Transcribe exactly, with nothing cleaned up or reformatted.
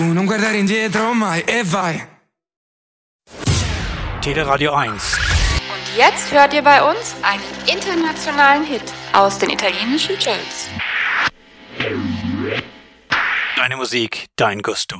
Non guardare indietro mai e vai. Teleradio eins. Und jetzt hört ihr bei uns einen internationalen Hit aus den italienischen Charts. Deine Musik, dein Gusto.